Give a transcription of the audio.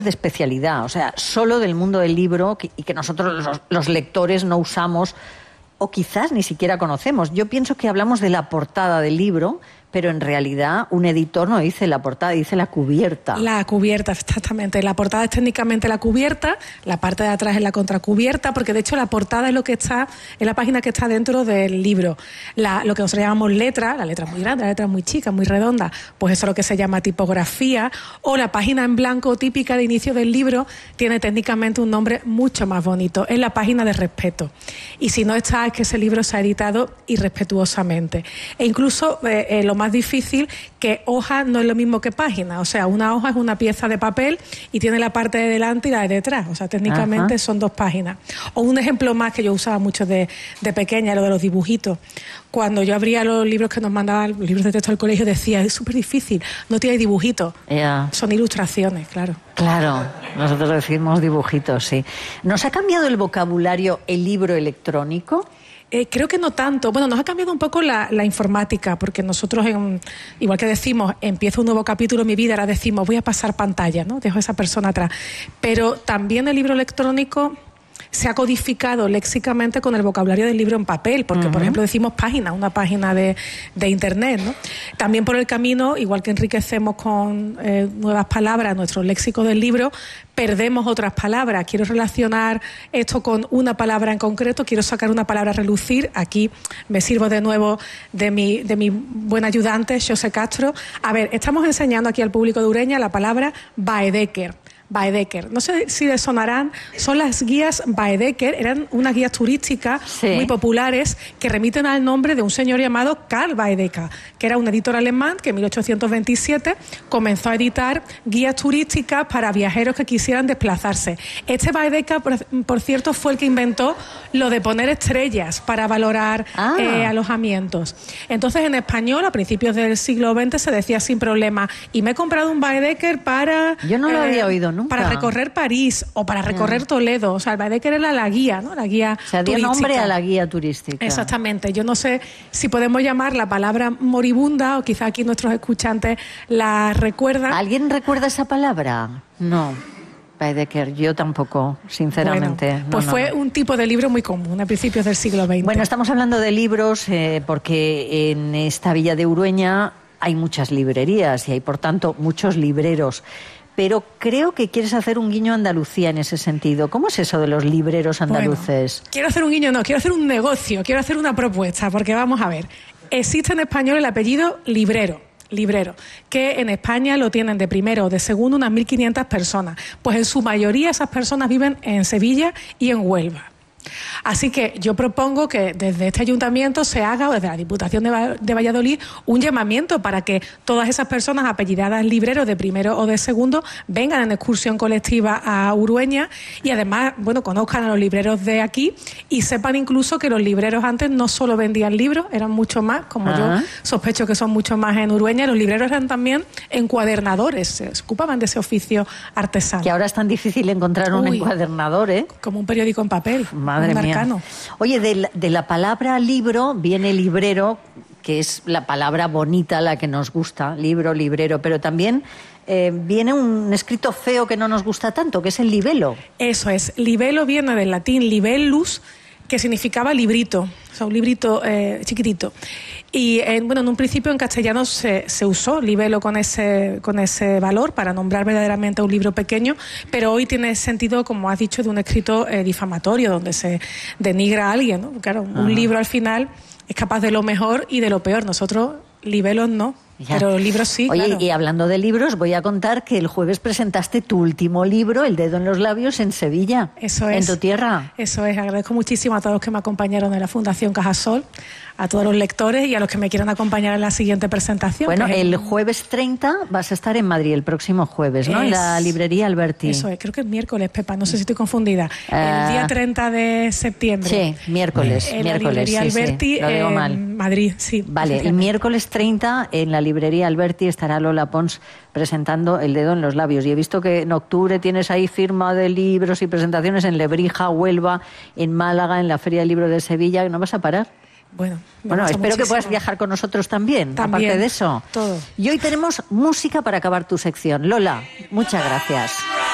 de especialidad, o sea, solo del mundo del libro y que nosotros los lectores no usamos o quizás ni siquiera conocemos. Yo pienso que hablamos de la portada del libro, pero en realidad un editor no dice la portada, dice la cubierta. La cubierta, exactamente. La portada es técnicamente la cubierta, la parte de atrás es la contracubierta, porque de hecho la portada es lo que está, es la página que está dentro del libro. Lo que nosotros llamamos letra, la letra es muy grande, la letra es muy chica, muy redonda, pues eso es lo que se llama tipografía, o la página en blanco típica de inicio del libro tiene técnicamente un nombre mucho más bonito, es la página de respeto. Y si no está, es que ese libro se ha editado irrespetuosamente. E incluso lo más difícil, que hoja no es lo mismo que página, o sea, una hoja es una pieza de papel y tiene la parte de delante y la de detrás, o sea, técnicamente son dos páginas. O un ejemplo más que yo usaba mucho de pequeña, lo de los dibujitos. Cuando yo abría los libros que nos mandaban, los libros de texto del colegio, decía, es súper difícil, no tiene dibujitos, son ilustraciones, claro. Claro, nosotros decimos dibujitos, sí. ¿Nos ha cambiado el vocabulario el libro electrónico? Creo que no tanto. Bueno, nos ha cambiado un poco la informática, porque nosotros, igual que decimos, empiezo un nuevo capítulo en mi vida, ahora decimos, voy a pasar pantalla, ¿no? Dejo a esa persona atrás. Pero también el libro electrónico se ha codificado léxicamente con el vocabulario del libro en papel, porque, por ejemplo, decimos página, una página de Internet, ¿no? También por el camino, igual que enriquecemos con nuevas palabras nuestro léxico del libro, perdemos otras palabras. Quiero relacionar esto con una palabra en concreto, quiero sacar una palabra a relucir. Aquí me sirvo de nuevo de mi buen ayudante, José Castro. A ver, estamos enseñando aquí al público de Ureña la palabra Baedeker. Baedeker. No sé si les sonarán, son las guías Baedeker, eran unas guías turísticas muy populares que remiten al nombre de un señor llamado Karl Baedeker, que era un editor alemán que en 1827 comenzó a editar guías turísticas para viajeros que quisieran desplazarse. Este Baedeker, por cierto, fue el que inventó lo de poner estrellas para valorar alojamientos. Entonces, en español, a principios del siglo XX, se decía sin problema, y me he comprado un Baedeker para... Yo no lo había oído nunca. Para recorrer París o para recorrer Toledo. O sea, el Baedeker era la guía, ¿no? La guía turística. O sea, dio nombre a la guía turística. Exactamente. Yo no sé si podemos llamar la palabra moribunda, o quizá aquí nuestros escuchantes la recuerdan. ¿Alguien recuerda esa palabra? No. Baedeker, yo tampoco, sinceramente. Bueno, pues fue un tipo de libro muy común a principios del siglo XX. Bueno, estamos hablando de libros porque en esta villa de Urueña hay muchas librerías y hay, por tanto, muchos libreros. Pero creo que quieres hacer un guiño a Andalucía en ese sentido. ¿Cómo es eso de los libreros andaluces? Bueno, quiero hacer un guiño, no, quiero hacer un negocio, quiero hacer una propuesta, porque vamos a ver. Existe en español el apellido librero, que en España lo tienen de primero o de segundo unas 1.500 personas. Pues en su mayoría esas personas viven en Sevilla y en Huelva. Así que yo propongo que desde este ayuntamiento se haga, o desde la Diputación de Valladolid, un llamamiento para que todas esas personas apellidadas libreros de primero o de segundo vengan en excursión colectiva a Urueña y además, bueno, conozcan a los libreros de aquí y sepan incluso que los libreros antes no solo vendían libros, eran mucho más, como yo sospecho que son mucho más en Urueña, los libreros eran también encuadernadores, se ocupaban de ese oficio artesano. Que ahora es tan difícil encontrar un encuadernador, ¿eh? Como un periódico en papel. Madre mía. Oye, de la palabra libro viene librero, que es la palabra bonita, la que nos gusta, libro, librero, pero también viene un escrito feo que no nos gusta tanto, que es el libelo. Eso es, libelo viene del latín libellus, que significaba librito, o sea, un librito chiquitito. Y bueno, en un principio en castellano se usó libelo con ese valor para nombrar verdaderamente un libro pequeño, pero hoy tiene sentido, como has dicho, de un escrito difamatorio, donde se denigra a alguien, ¿no? Claro, un libro al final es capaz de lo mejor y de lo peor. Nosotros, libelos no. Ya. Pero libros sí. Oye, claro. Y hablando de libros, voy a contar que el jueves presentaste tu último libro, El dedo en los labios, en Sevilla. Eso es. En tu tierra. Eso es. Agradezco muchísimo a todos los que me acompañaron en la Fundación Cajasol, a todos los lectores y a los que me quieran acompañar en la siguiente presentación. Bueno, el jueves 30 vas a estar en Madrid, el próximo jueves, ¿no? En la librería Alberti. Eso es. Creo que es miércoles, Pepa. No sé si estoy confundida. El día 30 de septiembre. Sí, miércoles. En la librería Alberti, lo digo mal. en Madrid, sí. Vale, el miércoles 30 en la librería Alberti estará Lola Pons presentando El dedo en los labios. Y he visto que en octubre tienes ahí firma de libros y presentaciones en Lebrija, Huelva, en Málaga, en la Feria del Libro de Sevilla. ¿No vas a parar? Bueno, espero que puedas viajar con nosotros también, aparte de eso. Todo. Y hoy tenemos música para acabar tu sección. Lola, muchas gracias.